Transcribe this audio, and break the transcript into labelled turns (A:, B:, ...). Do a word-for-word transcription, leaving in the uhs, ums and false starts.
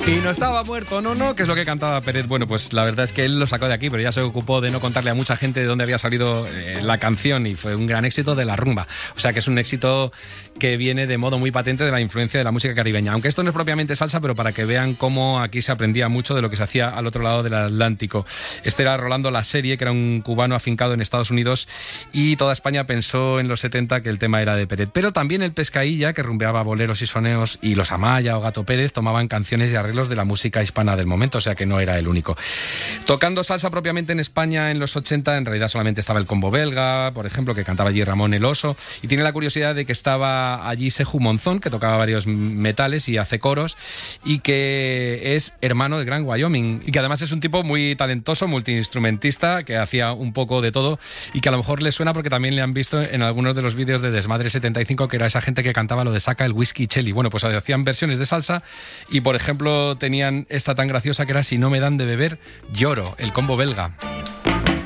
A: Y no estaba muerto, no, no, que es lo que cantaba Pérez. Bueno, pues la verdad es que él lo sacó de aquí, pero ya se ocupó de no contarle a mucha gente de dónde había salido eh, la canción, y fue un gran éxito de la rumba. O sea que es un éxito que viene de modo muy patente de la influencia de la música caribeña. Aunque esto no es propiamente salsa, pero para que vean cómo aquí se aprendía mucho de lo que se hacía al otro lado del Atlántico. Este era Rolando La Serie, que era un cubano afincado en Estados Unidos, y toda España pensó en los setenta que el tema era de Pérez. Pero también el Pescailla, que rumbeaba boleros y soneos, y los Amaya o Gato Pérez tomaban canciones y arreglos de la música hispana del momento, o sea que no era el único. Tocando salsa propiamente en España en los ochenta, en realidad solamente estaba el Combo Belga, por ejemplo, que cantaba allí Ramón el Oso, y tiene la curiosidad de que estaba allí Seju Monzón, que tocaba varios metales y hace coros, y que es hermano del Gran Wyoming, y que además es un tipo muy talentoso, multiinstrumentista, que hacía un poco de todo, y que a lo mejor le suena porque también le han visto en algunos de los vídeos de Desmadre setenta y cinco, que era esa gente que cantaba lo de saca el whisky Chelly. Bueno, pues hacían versiones de salsa, y por ejemplo tenían esta tan graciosa que era Si no me dan de beber, lloro, el Combo Belga.